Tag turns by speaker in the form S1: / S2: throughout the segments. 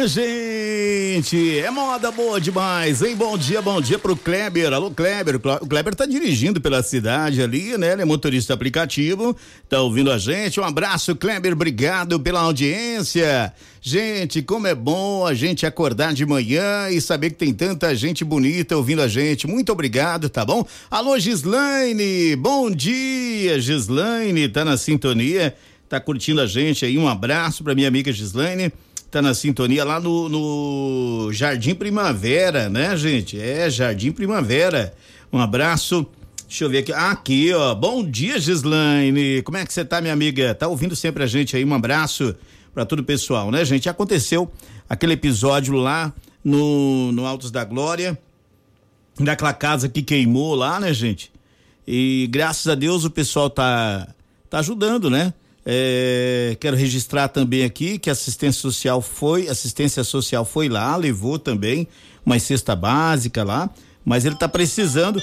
S1: Minha gente, é moda boa demais, hein? Bom dia pro Kleber. Alô, Kleber. O Kleber tá dirigindo pela cidade ali, né? Ele é motorista aplicativo, tá ouvindo a gente. Um abraço, Kleber, obrigado pela audiência. Gente, como é bom a gente acordar de manhã e saber que tem tanta gente bonita ouvindo a gente. Muito obrigado, tá bom? Alô, Gislaine, bom dia, Gislaine, tá na sintonia, tá curtindo a gente aí. Um abraço pra minha amiga Gislaine. Tá na sintonia lá no Jardim Primavera, né, gente? É, Jardim Primavera. Um abraço. Deixa eu ver aqui. Aqui, ó. Bom dia, Gislaine. Como é que você tá, minha amiga? Tá ouvindo sempre a gente aí? Um abraço pra todo o pessoal, né, gente? Aconteceu aquele episódio lá no Altos da Glória, daquela casa que queimou lá, né, gente? E graças a Deus o pessoal tá ajudando, né? Quero registrar também aqui que a assistência social foi lá, levou também uma cesta básica lá, mas ele tá precisando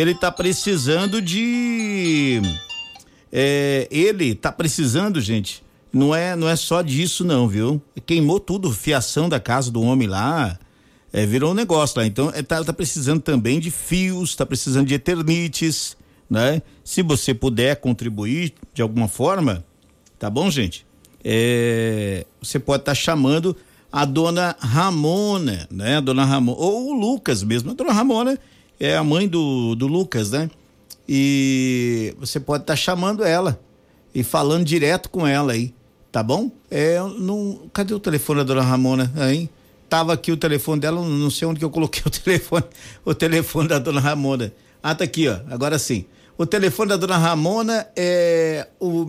S1: gente, não é só disso não, viu? Queimou tudo, fiação da casa do homem lá, virou um negócio lá, então tá precisando também de fios, tá precisando de eternites, né? Se você puder contribuir de alguma forma, tá bom, gente? Você pode estar chamando a dona Ramona, né? A dona Ramona, ou o Lucas mesmo. A dona Ramona é a mãe do Lucas, né? E você pode estar chamando ela e falando direto com ela aí, tá bom? Cadê o telefone da dona Ramona aí? Tava aqui o telefone dela, não sei onde que eu coloquei o telefone da dona Ramona. Ah, tá aqui, ó, agora sim. O telefone da dona Ramona é o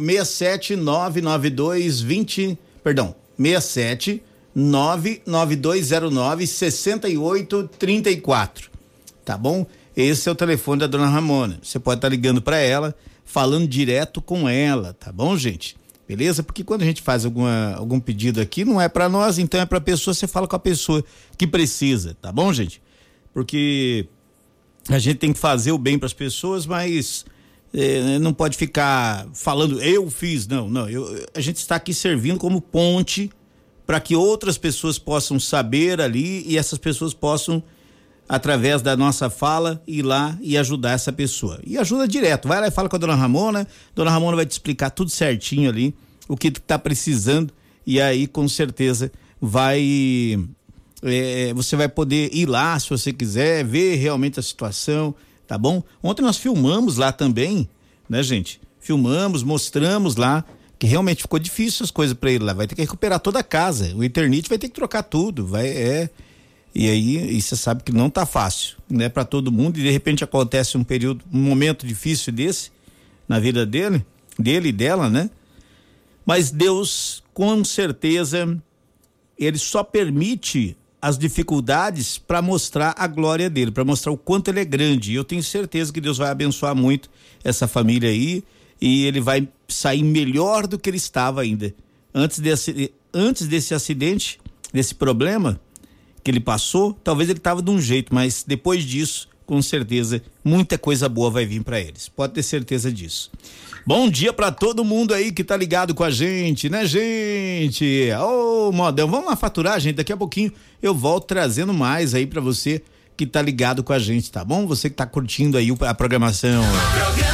S1: 67992096834. Tá bom? Esse é o telefone da dona Ramona. Você pode estar ligando para ela, falando direto com ela, tá bom, gente? Beleza? Porque quando a gente faz algum pedido aqui, não é para nós, então é para pessoa, você fala com a pessoa que precisa, tá bom, gente? Porque a gente tem que fazer o bem para as pessoas, mas não pode ficar falando eu fiz, não, a gente está aqui servindo como ponte para que outras pessoas possam saber ali e essas pessoas possam, através da nossa fala, ir lá e ajudar essa pessoa. E ajuda direto, vai lá e fala com a dona Ramona vai te explicar tudo certinho ali, o que tá precisando, e aí com certeza você vai poder ir lá se você quiser, ver realmente a situação, tá bom? Ontem nós filmamos lá também, né, gente? Filmamos, mostramos lá que realmente ficou difícil as coisas para ele lá, vai ter que recuperar toda a casa, o Eternite vai ter que trocar tudo, e aí você sabe que não tá fácil, né, para todo mundo, e de repente acontece um momento difícil desse na vida dele e dela, né? Mas Deus, com certeza, ele só permite as dificuldades para mostrar a glória dele, para mostrar o quanto ele é grande. E eu tenho certeza que Deus vai abençoar muito essa família aí, e ele vai sair melhor do que ele estava ainda. Antes desse acidente, desse problema que ele passou, talvez ele estava de um jeito, mas depois disso, com certeza, muita coisa boa vai vir para eles. Pode ter certeza disso. Bom dia para todo mundo aí que tá ligado com a gente, né, gente? Ô, modão, vamos lá faturar, gente. Daqui a pouquinho eu volto trazendo mais aí para você que tá ligado com a gente, tá bom? Você que tá curtindo aí a programação.